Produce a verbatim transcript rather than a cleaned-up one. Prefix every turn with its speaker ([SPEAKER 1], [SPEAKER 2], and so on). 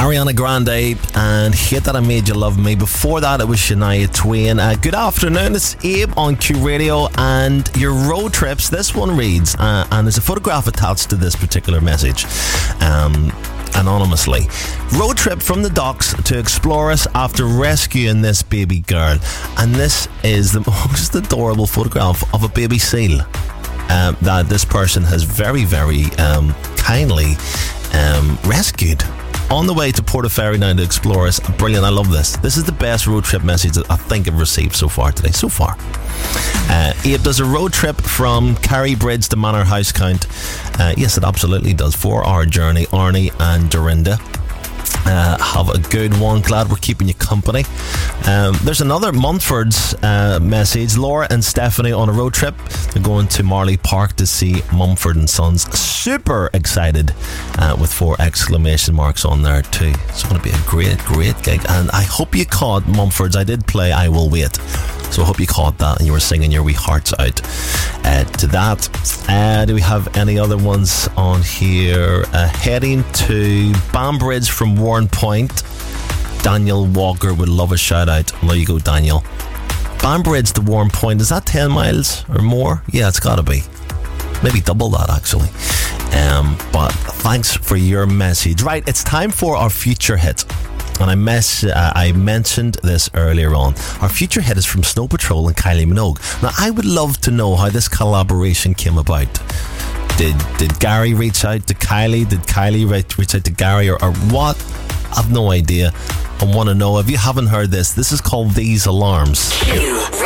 [SPEAKER 1] Ariana Grande and Hate That I Made You Love Me. Before that, it was Shania Twain. Uh, good afternoon, it's Abe on Q Radio and your road trips. This one reads, uh, and there's a photograph attached to this particular message, um, anonymously. Road trip from the docks to Exploris after rescuing this baby girl. And this is the most adorable photograph of a baby seal uh, that this person has very, very um, kindly um, rescued. On the way to Portaferry now to Exploris. Brilliant, I love this. This is the best road trip message that I think I've received so far today. So far. Uh, Abe does a road trip from Carry Bridge to Manor House Count. Uh, yes, it absolutely does. Four hour journey. Arnie and Dorinda. Uh, have a good one. Glad we're keeping you company. Um, there's another Mumford's uh, message. Laura and Stephanie on a road trip. They're going to Marley Park to see Mumford and Sons. Super excited uh, with four exclamation marks on there too. It's going to be a great, great gig. And I hope you caught Mumford's. I did play I Will Wait. So I hope you caught that and you were singing your wee hearts out uh, to that. Uh, do we have any other ones on here? Uh, heading to Banbridge from Warren Point. Daniel Walker would love a shout out. There you go, Daniel. Banbridge to Warren Point, is that ten miles or more? Yeah, it's got to be. Maybe double that, actually. Um, but thanks for your message. Right, it's time for our feature hit. And I mess, uh, I mentioned this earlier on. Our future hit is from Snow Patrol and Kylie Minogue. Now, I would love to know how this collaboration came about. Did did Gary reach out to Kylie? Did Kylie reach, reach out to Gary? Or, or what? I've no idea. I want to know. If you haven't heard this, this is called These Alarms.